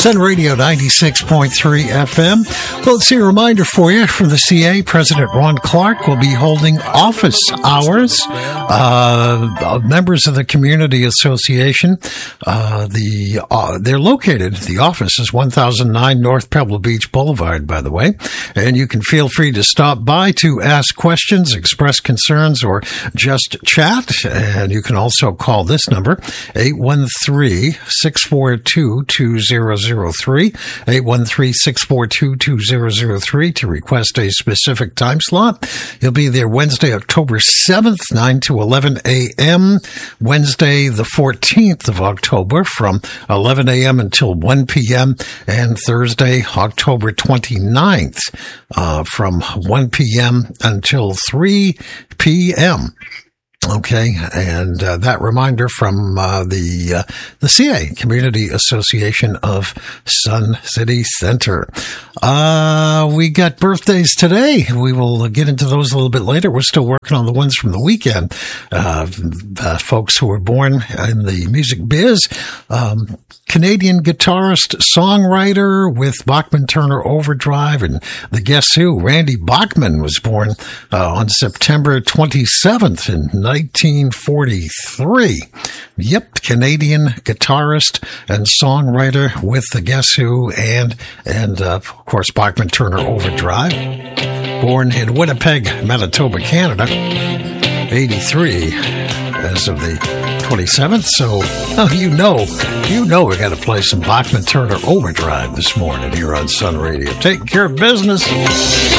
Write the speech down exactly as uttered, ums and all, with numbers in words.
Sun Radio ninety-six point three F M. Well, let's see a reminder for you from the C A. President Ron Clark will be holding office hours. Uh, members of the Community Association, uh, the uh, they're located, the office is one thousand nine North Pebble Beach Boulevard, by the way. And you can feel free to stop by to ask questions, express concerns, or just chat. And you can also call this number, eight one three, six four two, two zero zero three, eight one three, six four two, two zero zero three to request a specific time slot. You'll be there Wednesday, October seventh, nine to eleven a.m., Wednesday, the fourteenth of October from eleven a.m. until one p.m., and Thursday, October twenty-ninth, uh, from one p.m. until three p.m., Okay, and uh, that reminder from uh, the uh, the C A, Community Association of Sun City Center. Uh, we got birthdays today. We will get into those a little bit later. We're still working on the ones from the weekend. Uh, uh, folks who were born in the music biz. Um, Canadian guitarist, songwriter with Bachman Turner Overdrive and the Guess Who, Randy Bachman, was born uh, on September twenty-seventh in nineteen forty-three. Yep, Canadian guitarist and songwriter with the Guess Who and, and uh, of course, Bachman Turner Overdrive. Born in Winnipeg, Manitoba, Canada, eighty-three as of the twenty-seventh. So, oh, you know, you know we got to play some Bachman Turner Overdrive this morning here on Sun Radio. Taking care of business.